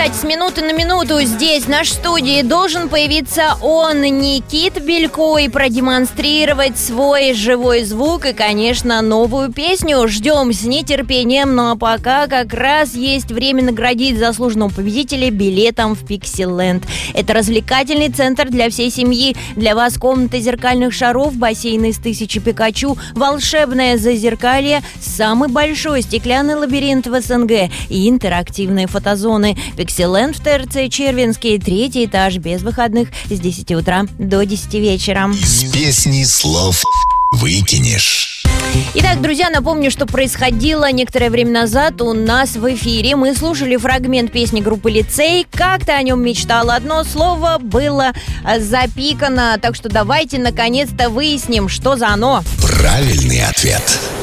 кстати, с минуты на минуту здесь, в нашей студии, должен появиться он, Никита Белько, и продемонстрировать свой живой звук и, конечно, новую песню. Ждем с нетерпением, ну а пока как раз есть время наградить заслуженного победителя билетом в Пикселленд. Это развлекательный центр для всей семьи. Для вас комната зеркальных шаров, бассейн из 1000 Пикачу, волшебное зазеркалье, самый большой стеклянный лабиринт в СНГ и интерактивные фотозоны. Пикселленд в ТРЦ Червинский, 3-й этаж, без выходных, с 10 утра до 10 вечера. Из песни слов выкинешь. Итак, друзья, напомню, что происходило некоторое время назад у нас в эфире. Мы слушали фрагмент песни группы «Лицей». Как-то о нем мечтала. Одно слово было запикано. Так что давайте наконец-то выясним, что за оно. Правильный ответ.